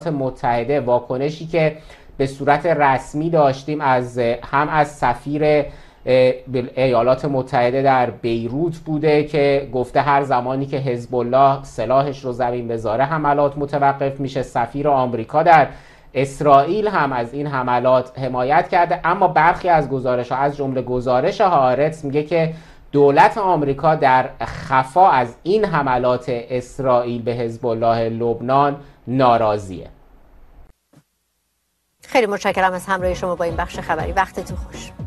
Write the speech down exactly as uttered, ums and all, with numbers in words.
متحده، واکنشی که به صورت رسمی داشتیم از هم از سفیر ایالات متحده در بیروت بوده که گفته هر زمانی که حزب الله سلاحش رو زمین بذاره حملات متوقف میشه. سفیر آمریکا در اسرائیل هم از این حملات حمایت کرده، اما برخی از گزارش‌ها از جمله گزارش هآرتس میگه که دولت آمریکا در خفا از این حملات اسرائیل به حزب الله لبنان ناراضیه. خیلی متشکرم از همراهی شما با این بخش خبری. وقتتون خوش.